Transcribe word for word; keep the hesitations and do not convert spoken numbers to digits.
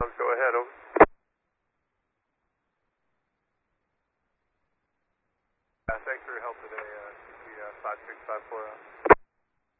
Go ahead, over. Uh, thanks for your help today, uh, C C five six five four.